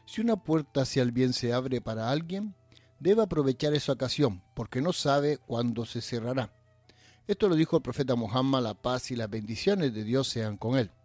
Si una puerta hacia el bien se abre para alguien, debe aprovechar esa ocasión, porque no sabe cuándo se cerrará. Esto lo dijo el profeta Muhammad, la paz y las bendiciones de Dios sean con él.